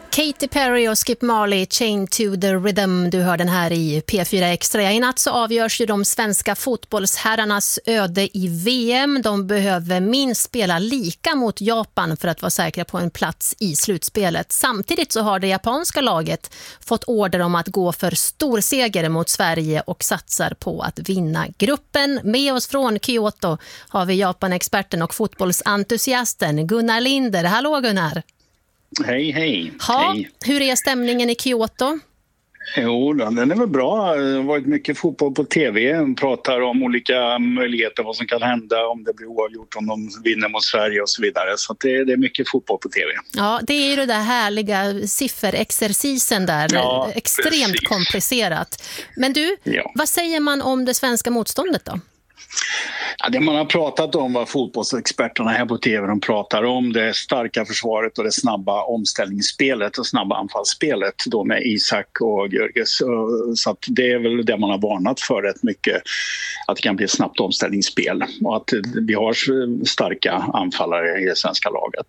Katy Perry och Skip Marley, Chain to the Rhythm. Du hör den här i P4 Extra. I natt så avgörs ju de svenska fotbollsherrarnas öde i VM. De behöver minst spela lika mot Japan för att vara säkra på en plats i slutspelet. Samtidigt så har det japanska laget fått order om att gå för storseger mot Sverige och satsar på att vinna gruppen. Med oss från Kyoto har vi Japan-experten och fotbollsentusiasten Gunnar Linder. Hallå Gunnar! Hej, hej. Hej. Hur är stämningen i Kyoto? Jo, den är väl bra. Det har varit mycket fotboll på tv. De pratar om olika möjligheter, vad som kan hända om det blir oavgjort, om de vinner mot Sverige och så vidare. Så det är mycket fotboll på tv. Ja, det är ju det där härliga sifferexercisen där. Ja, extremt precis. Komplicerat. Men du, vad säger man om det svenska motståndet då? Ja, det man har pratat om, vad fotbollsexperterna här på tv de pratar om, det starka försvaret och det snabba omställningsspelet och snabba anfallsspelet då med Isak och Görges. Så att det är väl det man har varnat för rätt mycket, att det kan bli ett snabbt omställningsspel och att vi har starka anfallare i det svenska laget.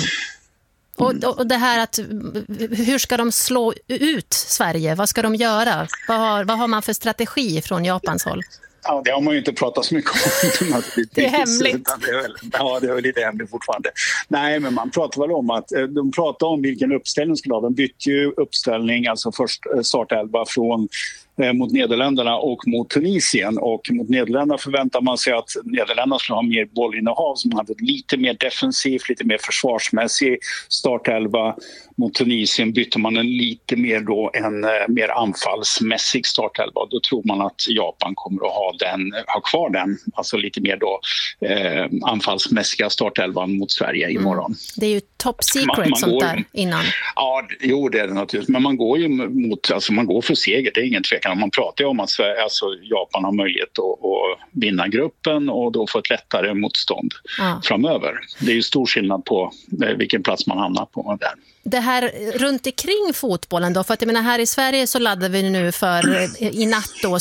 Och det här att hur ska de slå ut Sverige? Vad ska de göra? Vad har man för strategi från Japans håll? Ja, det har man ju inte pratat så mycket om. Det är hemligt. Det är lite hemligt fortfarande. Nej, men man pratar väl om att de pratar om vilken uppställning skulle ha. De bytte ju uppställning, alltså först startelva från mot Nederländerna och mot Tunisien. Och mot Nederländerna förväntar man sig att Nederländerna skulle ha mer bollinnehav, som hade lite mer defensivt, lite mer försvarsmässig startelva. Mot Tunisien bytte man en lite mer då en mer anfallsmässig startelva. Då tror man att Japan kommer att ha kvar den, alltså lite mer då anfallsmässiga startelvan mot Sverige imorgon. Det är ju top secret man sånt där innan. Ja, jo det är det naturligtvis. Men man går ju man går för seger, det är ingen tvekan. Man pratar ju om att Japan har möjlighet att vinna gruppen och då få ett lättare motstånd framöver. Det är ju stor skillnad på vilken plats man hamnar på där. Det här runt omkring fotbollen då, för att jag menar här i Sverige så laddar vi nu för i natt då